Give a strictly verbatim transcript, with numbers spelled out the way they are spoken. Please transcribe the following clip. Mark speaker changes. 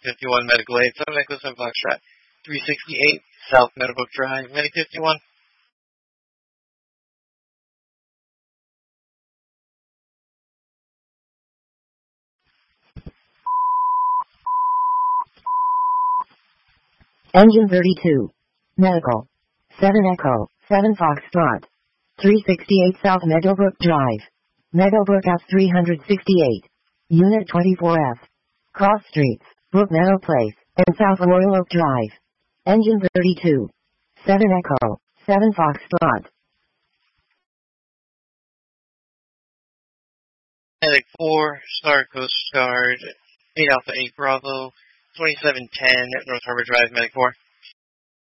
Speaker 1: fifty-one, Medical eight, seven Echo seven Foxtrot, three sixty-eight, South Meadowbrook Drive, Medic fifty-one.
Speaker 2: Engine thirty-two. Medical. seven Echo, seven Foxtrot. three sixty-eight South Meadowbrook Drive. Meadowbrook F three sixty-eight. Unit twenty-four F. Cross Streets, Brook Meadow Place, and South Royal Oak Drive. Engine thirty-two. seven Echo, seven Foxtrot.
Speaker 1: Medic four, Star Coast Guard, eight Alpha eight Bravo, twenty-seven ten North Harbor Drive, Medic four.